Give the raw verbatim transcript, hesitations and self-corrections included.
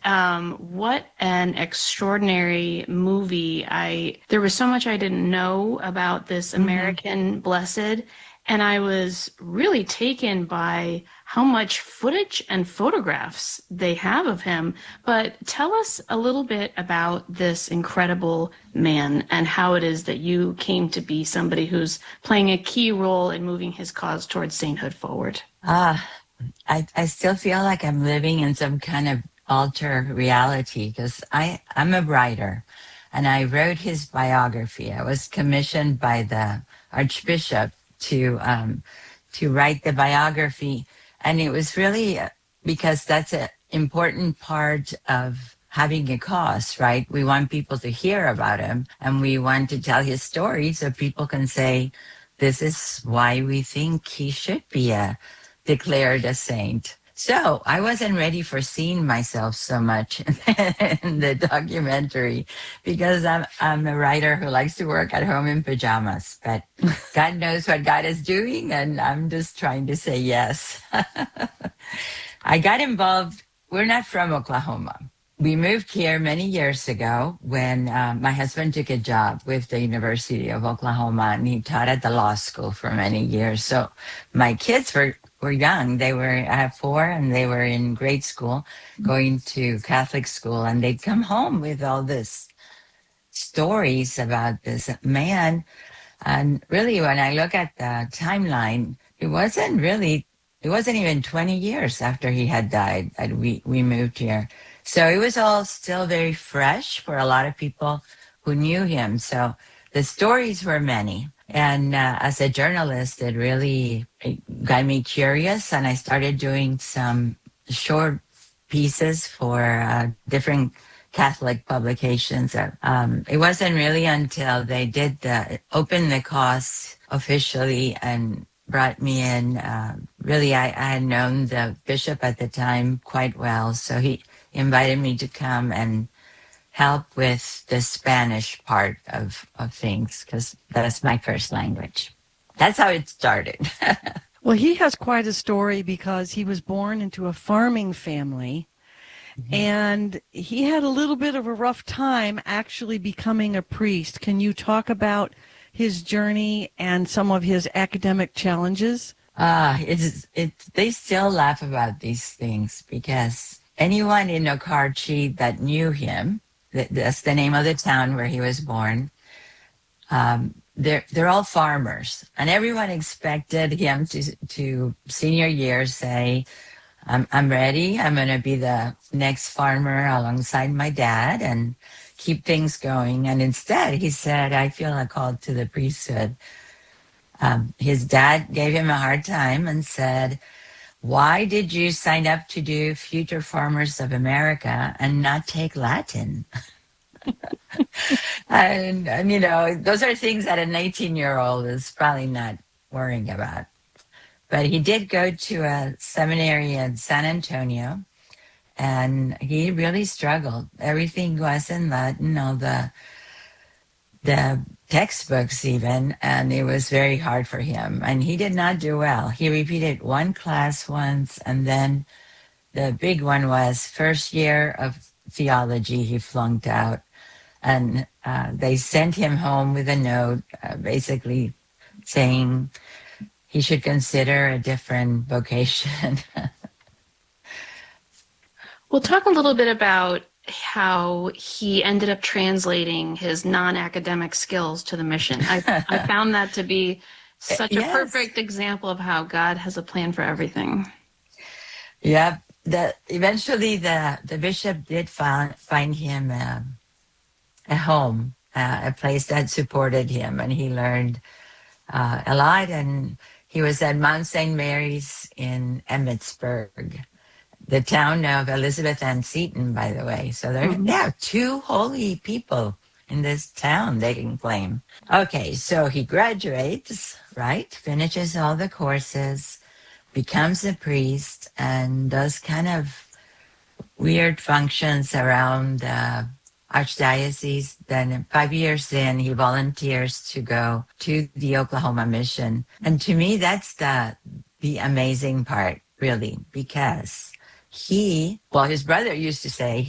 Um, what an extraordinary movie. I there was so much I didn't know about this Hmm. American Blessed, and I was really taken by how much footage and photographs they have of him. But tell us a little bit about this incredible man and how it is that you came to be somebody who's playing a key role in moving his cause towards sainthood forward. Ah, I, I still feel like I'm living in some kind of alter reality because I, I'm a writer and I wrote his biography. I was commissioned by the Archbishop to, um, to write the biography. And it was really uh, because that's an important part of having a cause, right? We want people to hear about him and we want to tell his story so people can say, this is why we think he should be a declared a saint. So I wasn't ready for seeing myself so much in the documentary because I'm I'm a writer who likes to work at home in pajamas. But God knows what God is doing, and I'm just trying to say yes. I got involved. We're not from Oklahoma. We moved here many years ago when uh, my husband took a job with the University of Oklahoma and he taught at the law school for many years. So my kids were, were young. They were, I have four and they were in grade school going to Catholic school and they'd come home with all this stories about this man. And really, when I look at the timeline, it wasn't really, it wasn't even twenty years after he had died that we, we moved here. So it was all still very fresh for a lot of people who knew him. So the stories were many. And uh, as a journalist, it really it got me curious. And I started doing some short pieces for uh, different Catholic publications. Um, it wasn't really until they did the open the cause officially and brought me in. Uh, really, I, I had known the bishop at the time quite well, so he invited me to come and help with the Spanish part of, of things because that's my first language. That's how it started. Well, he has quite a story because he was born into a farming family and he had a little bit of a rough time actually becoming a priest. Can you talk about his journey and some of his academic challenges? Ah, it's it. They still laugh about these things because anyone in Okarchi that knew him, that, that's the name of the town where he was born. Um, they're they're all farmers, and everyone expected him to to senior year say, "I'm I'm ready. I'm going to be the next farmer alongside my dad and keep things going." And instead, he said, "I feel a call to the priesthood." Um, his dad gave him a hard time and said, why did you sign up to do Future Farmers of America and not take Latin? and, and, you know, those are things that an eighteen year old is probably not worrying about. But he did go to a seminary in San Antonio and he really struggled. Everything was in Latin, all the the textbooks even, and it was very hard for him. And he did not do well. He repeated one class once, and then the big one was first year of theology, he flunked out. And uh, they sent him home with a note uh, basically saying he should consider a different vocation. We'll talk a little bit about how he ended up translating his non-academic skills to the mission. I, I found that to be such a Yes. perfect example of how God has a plan for everything. Yeah. The, eventually, the, the bishop did find, find him uh, a home, uh, a place that supported him, and he learned uh, a lot. And he was at Mount Saint Mary's in Emmitsburg, the town of Elizabeth Ann Seton, by the way. So there, Mm-hmm. they have two holy people in this town they can claim. Okay, so he graduates, right? Finishes all the courses, becomes a priest, and does kind of weird functions around the archdiocese. Then five years in, he volunteers to go to the Oklahoma mission. And to me, that's the the amazing part, really, because he, well, his brother used to say